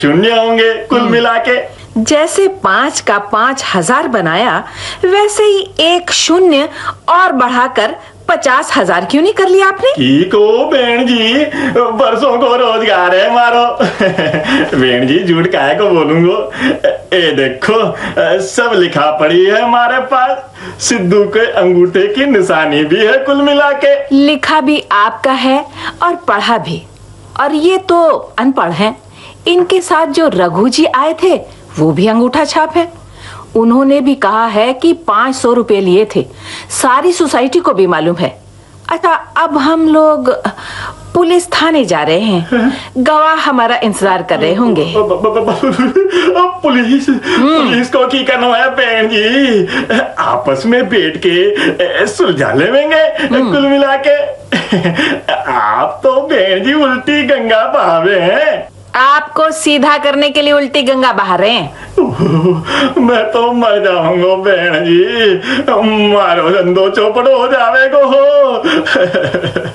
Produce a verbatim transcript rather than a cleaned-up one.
शून्य होंगे कुल मिला के। जैसे पाँच का पाँच हजार बनाया, वैसे ही एक शून्य और बढ़ाकर पचास हजार क्यों नहीं कर लिया आपने? ठीक हो बहन जी, बरसों को रोजगार है मारो। बहन जी झूठ काहे को बोलूंगो। ए देखो सब लिखा पड़ी है हमारे पास, सिद्धू के अंगूठे की निशानी भी है कुल मिला के। लिखा भी आपका है और पढ़ा भी, और ये तो अनपढ़ हैं। इनके साथ जो रघु जी आए थे वो भी अंगूठा छाप है। उन्होंने भी कहा है कि पाँच सौ रुपए लिए थे, सारी सोसाइटी को भी मालूम है। अच्छा अब हम लोग पुलिस थाने जा रहे हैं, गवाह हमारा इंतजार कर रहे होंगे। पुलिस पुलिस को की करना है बहन जी, आपस में बैठ के सुलझा लेंगे कुल मिला के। आप तो बहन जी उल्टी गंगा बहावे हैं। आपको सीधा करने के लिए उल्टी गंगा बहा रहे हैं। मैं तो मर जाऊंगा बहन जी, मारो दो चौपड़ हो जावे को हो।